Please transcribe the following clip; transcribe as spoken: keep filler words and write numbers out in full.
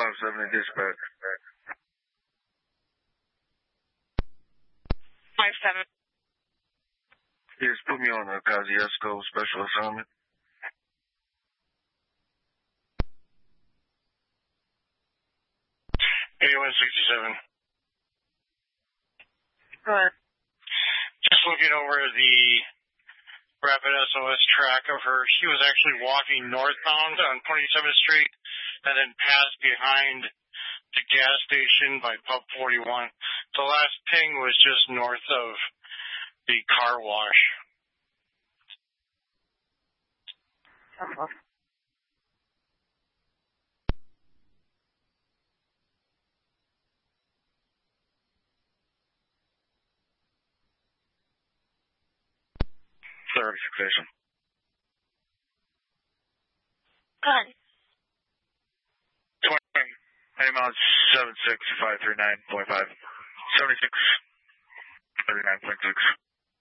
five seventy dispatch. five seven. Yes, put me on a Kosciuszko special assignment. eighty-one sixty-seven. Go ahead. Just looking over the rapid S O S track of her, she was actually walking northbound on twenty-seventh Street and then passed behind the gas station by Pub forty-one. The last ping was just north of the car wash. Uh-huh. Third fixation. Go ahead. twenty. Any miles seven six five three nine point five. seventy-six thirty-nine point six.